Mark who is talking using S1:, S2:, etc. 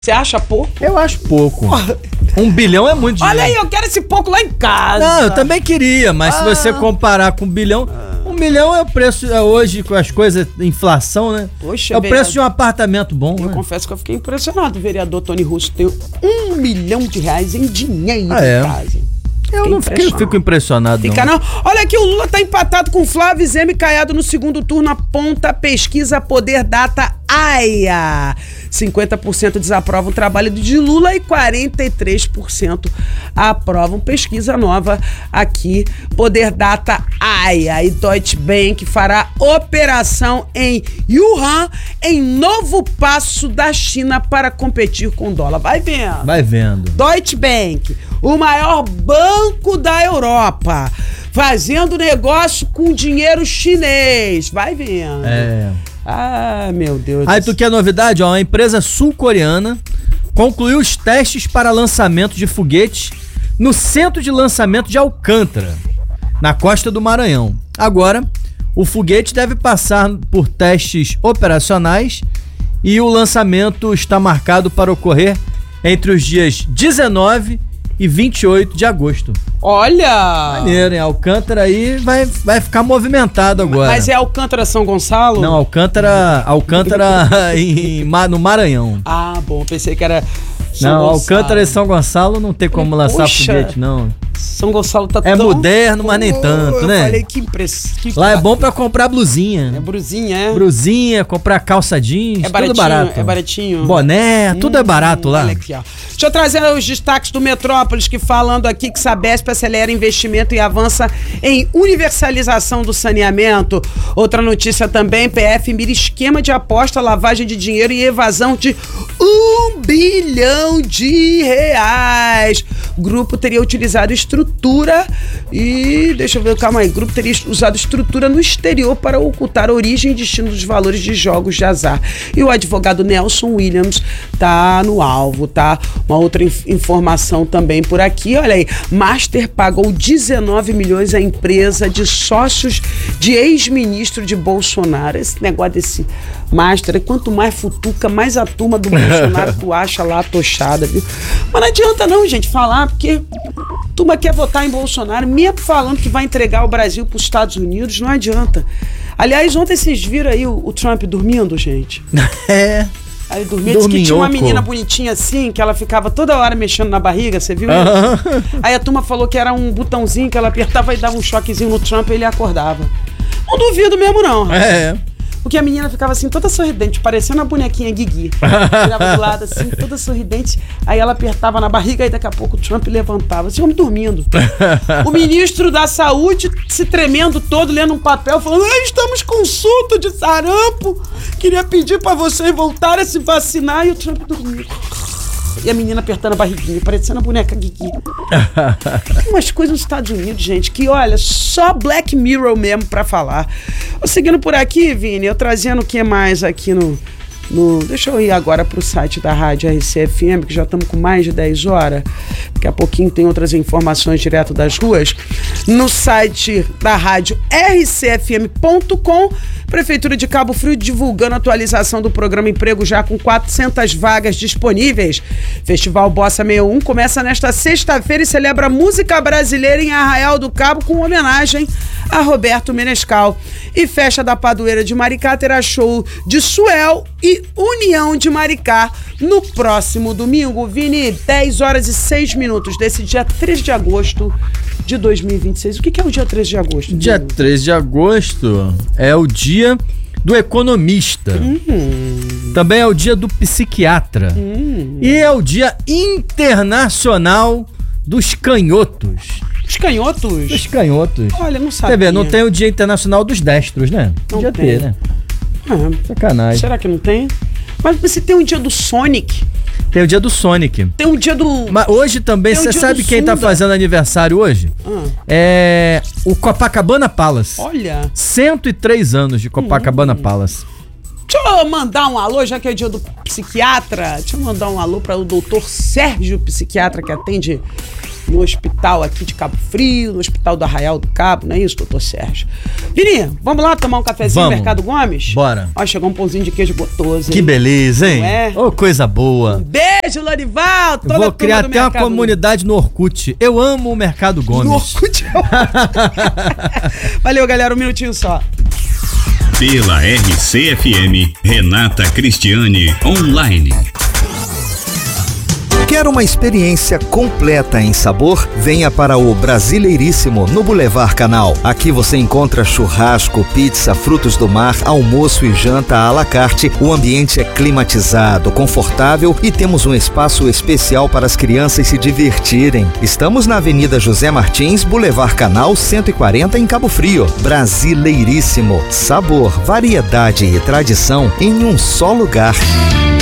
S1: Você acha pouco?
S2: Eu acho pouco. 1 bilhão é muito dinheiro.
S1: Olha aí, eu quero esse pouco lá em casa.
S2: Não, eu também queria, mas se você comparar com 1 bilhão... 1 milhão é o preço hoje, com as coisas, inflação, né?
S1: Poxa,
S2: é o preço de um apartamento bom,
S1: eu
S2: né?
S1: confesso que eu fiquei impressionado. O vereador Tony Russo tem R$1 milhão em dinheiro em casa.
S2: Eu não fico impressionado,
S1: Fica não. Olha aqui, o Lula tá empatado com Flávio Zeme Caiado no segundo turno, aponta a pesquisa Poder Data AIA. 50% desaprovam o trabalho de Lula e 43% aprovam. Pesquisa nova aqui, Poder Data AIA. E Deutsche Bank fará operação em Wuhan, em novo passo da China para competir com o dólar. Vai vendo.
S2: Vai vendo.
S1: Deutsche Bank, o maior banco da Europa, fazendo negócio com dinheiro chinês. Vai vendo. Ah, meu Deus.
S2: Aí tu quer novidade? Ó, a empresa sul-coreana concluiu os testes para lançamento de foguetes no centro de lançamento de Alcântara, na costa do Maranhão. Agora, o foguete deve passar por testes operacionais e o lançamento está marcado para ocorrer entre os dias 19 e 28 de agosto.
S1: Olha!
S2: Maneiro, hein? Alcântara aí vai ficar movimentado agora.
S1: Mas é Alcântara São Gonçalo?
S2: Não, Alcântara no Maranhão.
S1: Ah, bom, pensei que era
S2: Não, Alcântara e São Gonçalo não tem como lançar foguete, não.
S1: São Gonçalo tá
S2: É moderno, mas nem tanto, né?
S1: Falei que impressão.
S2: Lá é bom pra comprar blusinha.
S1: É brusinha, é?
S2: Brusinha, comprar calça jeans, tudo barato.
S1: É baratinho.
S2: Boné, tudo é barato lá.
S1: Olha aqui, ó. Deixa eu trazer os destaques do Metrópolis, que falando aqui que Sabesp acelera investimento e avança em universalização do saneamento. Outra notícia também, PF mira esquema de aposta, lavagem de dinheiro e evasão de R$1 bilhão. O grupo teria utilizado estrutura e... Deixa eu ver, calma aí. O grupo teria usado estrutura no exterior para ocultar a origem e destino dos valores de jogos de azar. E o advogado Nelson Williams tá no alvo, tá? Uma outra informação também por aqui, olha aí. Master pagou 19 milhões à empresa de sócios de ex-ministro de Bolsonaro. Esse negócio desse Master, quanto mais futuca, mais a turma do Bolsonaro tu acha lá tochada, viu? Mas não adianta não, gente, falar, porque a turma quer votar em Bolsonaro, mesmo falando que vai entregar o Brasil para os Estados Unidos, não adianta. Aliás, ontem vocês viram aí o Trump dormindo, gente?
S2: É.
S1: Aí dormia, disse que tinha uma menina bonitinha assim, que ela ficava toda hora mexendo na barriga, você viu? Aí a turma falou que era um botãozinho que ela apertava e dava um choquezinho no Trump e ele acordava. Não duvido mesmo não, rapaz. Porque a menina ficava assim, toda sorridente, parecendo a bonequinha Guigui. Ficava do lado assim, toda sorridente. Aí ela apertava na barriga e daqui a pouco o Trump levantava. Assim, homem dormindo. O ministro da Saúde se tremendo todo, lendo um papel, falando: estamos com surto de sarampo. Queria pedir pra vocês voltarem a se vacinar. E o Trump dormindo. E a menina apertando a barriguinha, parecendo a boneca Guigui. Tem umas coisas nos Estados Unidos, gente, que olha, só Black Mirror mesmo pra falar. Seguindo por aqui, Vini, eu trazendo o que mais aqui no... Deixa eu ir agora pro site da Rádio RCFM, que já estamos com mais de 10 horas. Daqui a pouquinho tem outras informações direto das ruas. No site da rádio rcfm.com, Prefeitura de Cabo Frio divulgando a atualização do programa Emprego Já com 400 vagas disponíveis. Festival Bossa 61 começa nesta sexta-feira e celebra música brasileira em Arraial do Cabo com homenagem a Roberto Menescal. E Festa da Padoeira de Maricá terá show de Suel e União de Maricá no próximo domingo. Vini, 10 horas e 6 minutos desse dia 3 de agosto de 2026. O que é o dia 3 de agosto?
S2: Dia 3 de agosto é o dia do economista. Também é o dia do psiquiatra. E é o dia internacional dos canhotos.
S1: Os canhotos?
S2: Dos canhotos.
S1: Olha, não sabia.
S2: Quer ver, não tem o dia internacional dos destros, né?
S1: Não
S2: podia
S1: tem.
S2: ter, né? Sacanagem.
S1: Será que não tem? Mas você tem um dia do Sonic.
S2: Tem o dia do Sonic.
S1: Tem um dia do...
S2: Mas hoje também, você sabe quem tá fazendo aniversário hoje? É o Copacabana Palace.
S1: Olha.
S2: 103 anos de Copacabana Palace.
S1: Deixa eu mandar um alô, já que é dia do psiquiatra. Deixa eu mandar um alô para o doutor Sérgio, psiquiatra que atende no hospital aqui de Cabo Frio, no hospital do Arraial do Cabo, não é isso, doutor Sérgio? Vini, vamos lá tomar um cafezinho no Mercado Gomes?
S2: Bora.
S1: Ó, chegou um pãozinho de queijo gostoso, hein?
S2: Que beleza, hein?
S1: Não é?
S2: Ô, coisa boa.
S1: Beijo, Lorival! Toda
S2: Vou criar até uma comunidade no Orkut. Eu amo o Mercado Gomes.
S1: No Orkut. Valeu, galera, um minutinho só.
S3: Pela RCFM, Renata Cristiane Online.
S4: Quer uma experiência completa em sabor? Venha para o Brasileiríssimo, no Boulevard Canal. Aqui você encontra churrasco, pizza, frutos do mar, almoço e janta à la carte. O ambiente é climatizado, confortável e temos um espaço especial para as crianças se divertirem. Estamos na Avenida José Martins, Boulevard Canal 140, em Cabo Frio. Brasileiríssimo. Sabor, variedade e tradição em um só lugar.